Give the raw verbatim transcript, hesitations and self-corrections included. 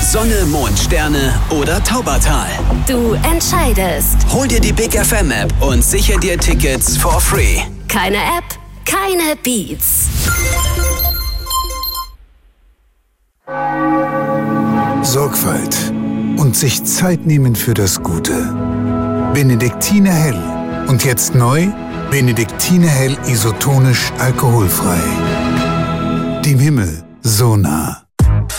Sonne, Mond, Sterne oder Taubertal? Du entscheidest. Hol dir die Big F M App und sicher dir Tickets for free. Keine App, keine Beats. Sorgfalt und sich Zeit nehmen für das Gute. Benediktiner Hell. Und jetzt neu, Benediktiner Hell isotonisch alkoholfrei. Dem Himmel so nah.